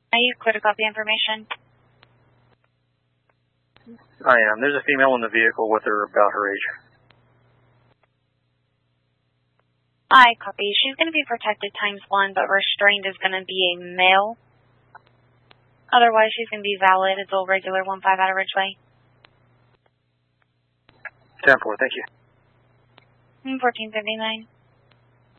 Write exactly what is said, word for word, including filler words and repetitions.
Are you clear to copy information? I am. There's a female in the vehicle with her about her age. I copy. She's going to be protected times one, but restrained is going to be a male. Otherwise, she's going to be valid. It's all regular one five out of Ridgeway. ten four, thank you. fourteen fifty-nine.